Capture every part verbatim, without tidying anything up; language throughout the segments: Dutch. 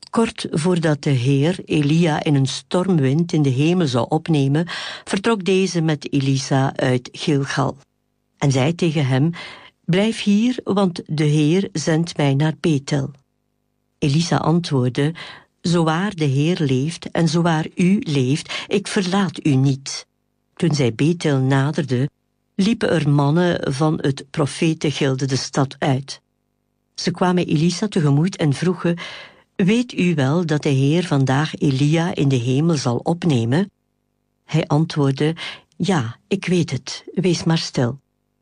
Kort voordat de Heer Elia in een stormwind in de hemel zou opnemen, vertrok deze met Elisa uit Gilgal. En zei tegen hem: blijf hier, want de Heer zendt mij naar Bethel. Elisa antwoordde: zo waar de Heer leeft en zo waar u leeft, ik verlaat u niet. Toen zij Bethel naderde, liepen er mannen van het profetengilde de stad uit. Ze kwamen Elisa tegemoet en vroegen: weet u wel dat de Heer vandaag Elia in de hemel zal opnemen? Hij antwoordde: ja, ik weet het, wees maar stil.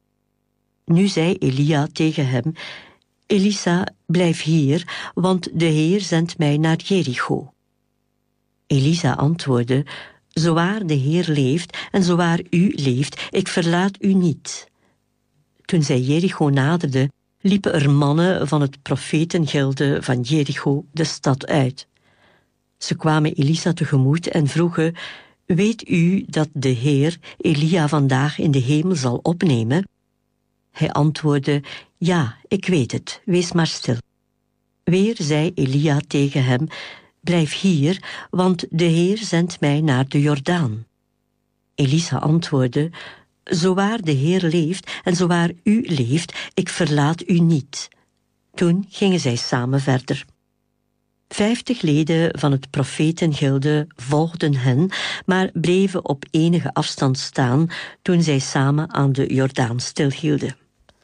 Nu zei Elia tegen hem: Elisa, blijf hier, want de Heer zendt mij naar Jericho. Elisa antwoordde: zowaar de Heer leeft en zowaar u leeft, ik verlaat u niet. Toen zij Jericho naderde, liepen er mannen van het profetengilde van Jericho de stad uit. Ze kwamen Elisa tegemoet en vroegen: weet u dat de Heer Elia vandaag in de hemel zal opnemen? Hij antwoordde: ja, ik weet het, wees maar stil. Weer zei Elia tegen hem: blijf hier, want de Heer zendt mij naar de Jordaan. Elisa antwoordde: zowaar de Heer leeft en zowaar u leeft, ik verlaat u niet. Toen gingen zij samen verder. Vijftig leden van het profetengilde volgden hen, maar bleven op enige afstand staan toen zij samen aan de Jordaan stilhielden.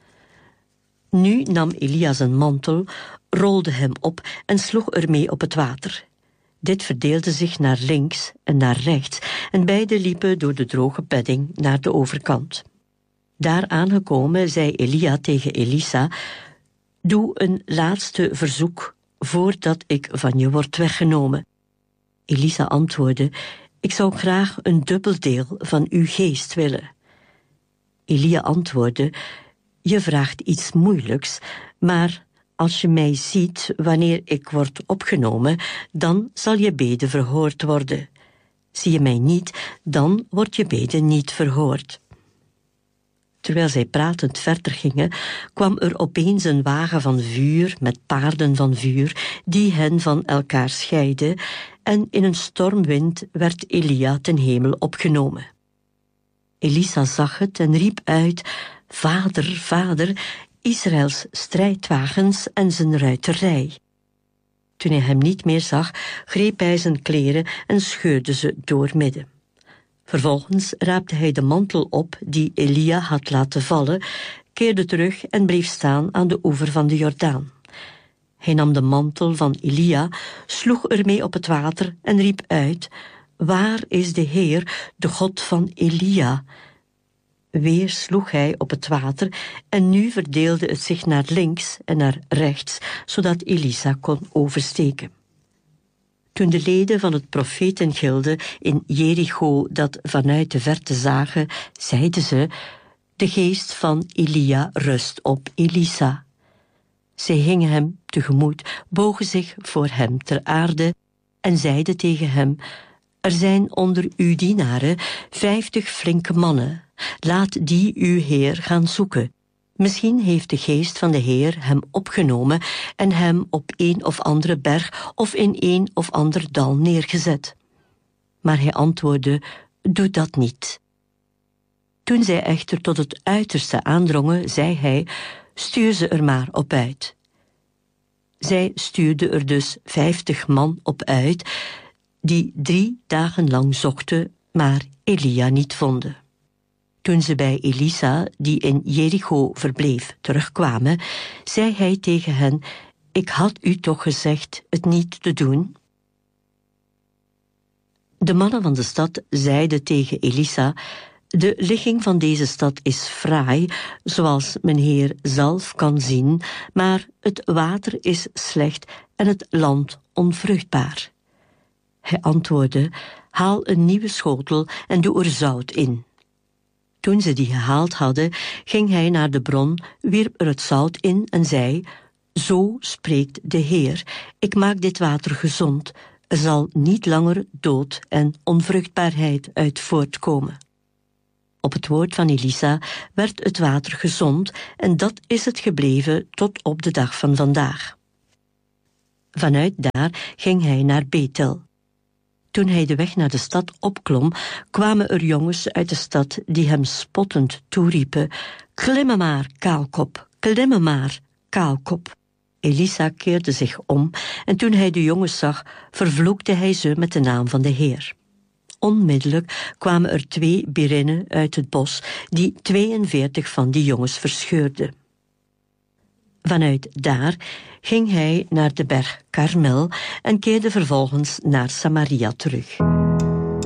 Nu nam Elia zijn mantel, rolde hem op en sloeg ermee op het water. Dit verdeelde zich naar links en naar rechts en beide liepen door de droge bedding naar de overkant. Daar aangekomen zei Elia tegen Elisa: doe een laatste verzoek voordat ik van je word weggenomen. Elisa antwoordde: ik zou graag een dubbel deel van uw geest willen. Elia antwoordde: je vraagt iets moeilijks, maar als je mij ziet wanneer ik word opgenomen, dan zal je bede verhoord worden. Zie je mij niet, dan wordt je bede niet verhoord. Terwijl zij pratend verder gingen, kwam er opeens een wagen van vuur met paarden van vuur, die hen van elkaar scheidde, en in een stormwind werd Elia ten hemel opgenomen. Elisa zag het en riep uit: Vader, vader, Israëls strijdwagens en zijn ruiterij. Toen hij hem niet meer zag, greep hij zijn kleren en scheurde ze doormidden. Vervolgens raapte hij de mantel op die Elia had laten vallen, keerde terug en bleef staan aan de oever van de Jordaan. Hij nam de mantel van Elia, sloeg ermee op het water en riep uit: Waar is de Heer, de God van Elia? Weer sloeg hij op het water en nu verdeelde het zich naar links en naar rechts, zodat Elisa kon oversteken. Toen de leden van het profetengilde in Jericho dat vanuit de verte zagen, zeiden ze: De geest van Elia rust op Elisa. Zij gingen hem tegemoet, bogen zich voor hem ter aarde en zeiden tegen hem: Er zijn onder uw dienaren vijftig flinke mannen. Laat die uw Heer gaan zoeken. Misschien heeft de geest van de Heer hem opgenomen en hem op een of andere berg of in een of ander dal neergezet. Maar hij antwoordde: Doe dat niet. Toen zij echter tot het uiterste aandrongen, zei hij: Stuur ze er maar op uit. Zij stuurde er dus vijftig man op uit, die drie dagen lang zochten, maar Elia niet vonden. Toen ze bij Elisa, die in Jericho verbleef, terugkwamen, zei hij tegen hen: Ik had u toch gezegd het niet te doen? De mannen van de stad zeiden tegen Elisa: De ligging van deze stad is fraai, zoals mijn heer zelf kan zien, maar het water is slecht en het land onvruchtbaar. Hij antwoordde: Haal een nieuwe schotel en doe er zout in. Toen ze die gehaald hadden, ging hij naar de bron, wierp er het zout in en zei: Zo spreekt de Heer, ik maak dit water gezond, er zal niet langer dood en onvruchtbaarheid uit voortkomen. Op het woord van Elisa werd het water gezond en dat is het gebleven tot op de dag van vandaag. Vanuit daar ging hij naar Bethel. Toen hij de weg naar de stad opklom, kwamen er jongens uit de stad die hem spottend toeriepen: "Klimmen maar, kaalkop, klimmen maar, kaalkop." Elisa keerde zich om en toen hij de jongens zag, vervloekte hij ze met de naam van de Heer. Onmiddellijk kwamen er twee berinnen uit het bos die tweeënveertig van die jongens verscheurden. Vanuit daar ging hij naar de berg Karmel en keerde vervolgens naar Samaria terug.